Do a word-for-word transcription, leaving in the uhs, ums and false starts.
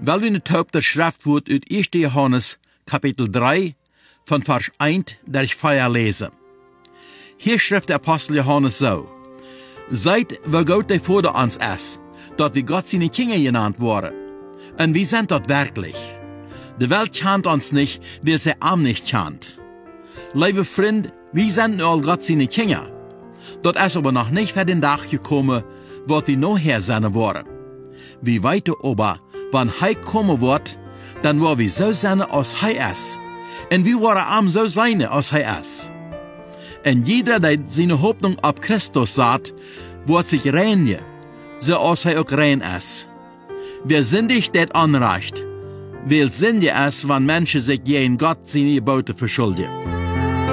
Weil wir nicht op der Schriftwoord uit eerste Johannes, Kapitel drei, von Vers eins, der ich vorher lese. Hier schrift der Apostel Johannes so: Seid, wo Gott der Vater uns ist, dort wie Gott seine Kinder genannt worden. Und wir sind dort wirklich. Die Welt kennt uns nicht, weil sie am nicht kennt. Liebe Freund, wir sind all Gott seine Kinder. Dort ist aber noch nicht für den Tag gekommen, wo wir nachher sein wollen. Wir weiter aber, wenn Hij kommen wird, dann wollen wir so sein, als Hij ist. Und wir wollen am so sein, als Hij ist. Und jeder, der seine Hoffnung auf Christus sagt, wird sich reinigen, so als Hij auch rein ist. Wer sündigt, det anreicht. Weil Sünde ist, wenn Menschen sich gegen Gott seine Gebote verschuldigen.